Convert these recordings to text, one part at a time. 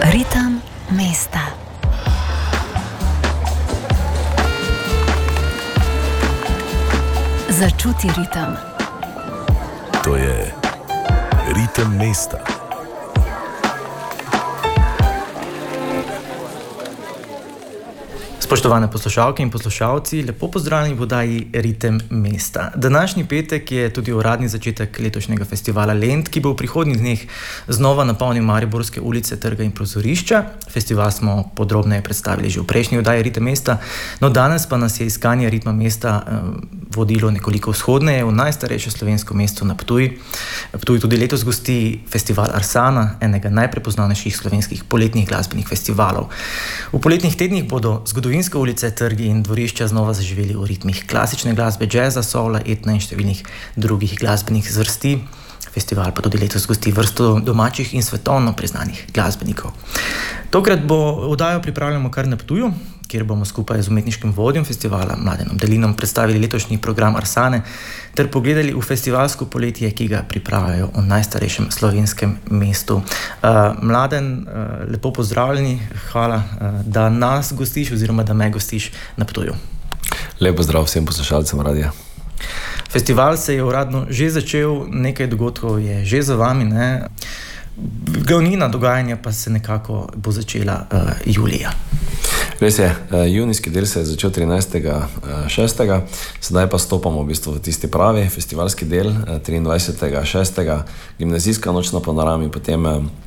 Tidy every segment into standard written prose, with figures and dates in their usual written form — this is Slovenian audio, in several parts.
Ritem mesta. Začuti ritem. To je ritem mesta. Spoštovane poslušalke in poslušalci, lepo pozdravljeni v oddaji Ritem mesta. Današnji petek je tudi uradni začetek letošnjega festivala Lent, ki bo v prihodnjih dneh znova napolnil mariborske ulice, trga in prizorišča. Festival smo podrobneje predstavili že v prejšnji oddaji Ritem mesta, no danes pa nas je iskanje ritma mesta vodilo nekoliko vzhodneje v najstarejše slovensko mesto na Ptuj. Ptuj tudi letos gosti festival Arsana, enega najprepoznavnejših slovenskih poletnih glasbenih festivalov. V poletnih tednih bodo zgodovinske ulice, trgi in dvorišča znova zaživeli v ritmih klasične glasbe, džeza, soula, etna in številnih drugih glasbenih zvrsti. Festival pa tudi letos gosti vrsto domačih in svetovno priznanih glasbenikov. Tokrat bo oddajo pripravljamo kar na Ptuju, kjer bomo skupaj z umetniškim vodjem festivala Mladenom Delinom predstavili letošnji program Arsane ter pogledali v festivalsko poletje, ki ga pripravljajo v najstarejšem slovenskem mestu. Mladen, lepo pozdravljeni, hvala, da nas gostiš oziroma da me gostiš na Ptuju. Lep pozdrav vsem poslušalcem radia. Festival se je uradno že začel, nekaj dogodkov je že za vami, ne? Glavnina dogajanja pa se nekako bo začela julija. Res je, junijski del se je začel 13.6. Sedaj pa stopamo v bistvu v tisti pravi festivalski del 23.6. Gimnazijska noč na Panorami, potem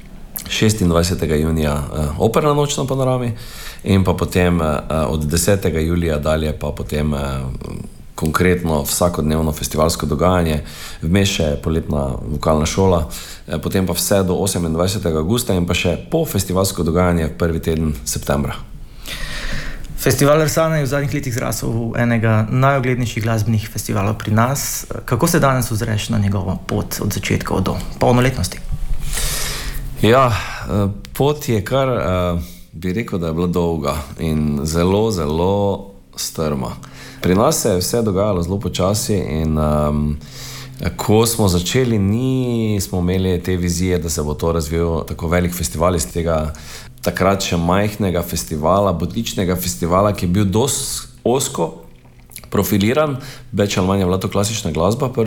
26. junija operna noč na Panorami in pa potem od 10. julija dalje pa potem konkretno vsakodnevno festivalsko dogajanje, vmes še poletna vokalna šola, potem pa vse do 28. augusta in pa še po festivalsko dogajanje prvi teden septembra. Festival Arsana je v zadnjih letih zrasel v enega najuglednejših glasbenih festivalov pri nas. Kako se danes ozreš na njegovo pot od začetka do polnoletnosti? Ja, pot je kar, bi rekel, da je bila dolga in zelo, zelo strma. Pri nas se je vse dogajalo zelo počasi in ko smo začeli, nismo imeli te vizije, da se bo to razvijal tako velik festival iz tega takrat še majhnega festivala, butičnega festivala, ki je bil dosti ozko profiliran, več ali manj je bila to klasična glasba.